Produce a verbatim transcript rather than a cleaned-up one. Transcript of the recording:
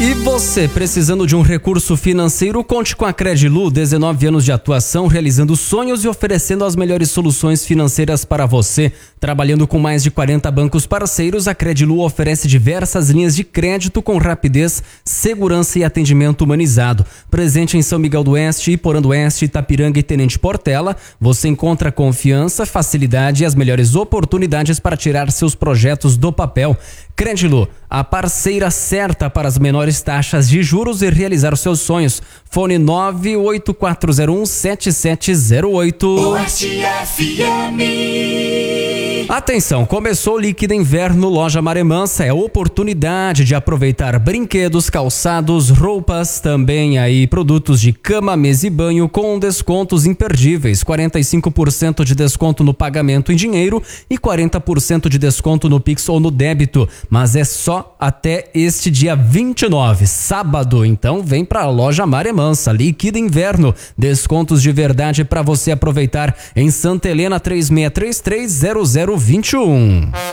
E você, precisando de um recurso financeiro, conte com a Credilu, dezenove anos de atuação, realizando sonhos e oferecendo as melhores soluções financeiras para você. Trabalhando com mais de quarenta bancos parceiros, a Credilu oferece diversas linhas de crédito com rapidez, segurança e atendimento humanizado. Presente em São Miguel do Oeste, Iporã do Oeste, Itapiranga e Tenente Portela, você encontra confiança, facilidade e as melhores oportunidades para tirar seus projetos do papel. Credilu, a parceira certa para as menores taxas de juros e realizar os seus sonhos. Fone nove oito quatro zero um sete sete zero oito. Oeste F M. Atenção, começou o líquido inverno Loja Maremansa. É oportunidade de aproveitar brinquedos, calçados, roupas, também aí produtos de cama, mesa e banho com descontos imperdíveis. quarenta e cinco por cento de desconto no pagamento em dinheiro e quarenta por cento de desconto no Pix ou no débito. Mas é só até este dia vinte e nove, sábado. Então vem pra Loja Maremansa, líquido inverno, descontos de verdade para você aproveitar em Santa Helena. Três seis três três zero zero dois um.